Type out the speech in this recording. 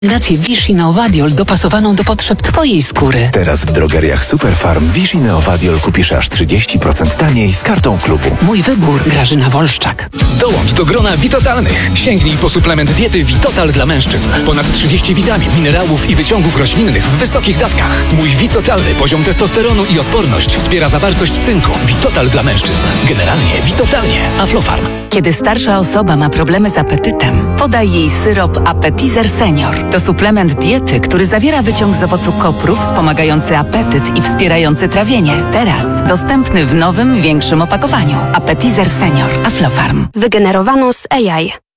Dajcie Vichy Neovadiol dopasowaną do potrzeb Twojej skóry. Teraz w drogeriach Superfarm Vichy Neovadiol kupisz aż 30% taniej z kartą klubu. Mój wybór. Grażyna Wolszczak. Dołącz do grona Witotalnych. Sięgnij po suplement diety Witotal dla mężczyzn. Ponad 30 witamin, minerałów i wyciągów roślinnych w wysokich dawkach. Mój Witotalny poziom testosteronu i odporność wspiera zawartość cynku. Witotal dla mężczyzn. Generalnie Witotalnie. Aflofarm. Kiedy starsza osoba ma problemy z apetytem, podaj jej syrop Appetizer Senior. To suplement diety, który zawiera wyciąg z owocu koprów wspomagający apetyt i wspierający trawienie. Teraz dostępny w nowym, większym opakowaniu. Appetizer Senior. Aflofarm. Wygenerowano z AI.